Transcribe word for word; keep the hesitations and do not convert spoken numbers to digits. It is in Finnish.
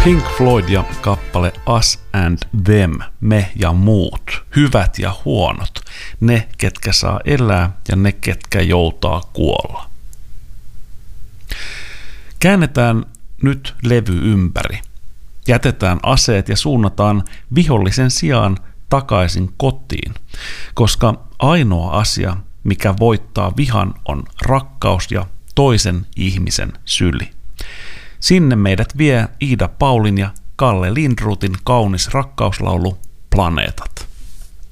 Pink Floyd ja kappale Us and Them, me ja muut, hyvät ja huonot, ne ketkä saa elää ja ne ketkä joutaa kuolla. Käännetään nyt levy ympäri. Jätetään aseet ja suunnataan vihollisen sijaan takaisin kotiin, koska ainoa asia, mikä voittaa vihan, on rakkaus ja toisen ihmisen syli. Sinne meidät vie Iida Paulin ja Kalle Lindruthin kaunis rakkauslaulu Planeetat.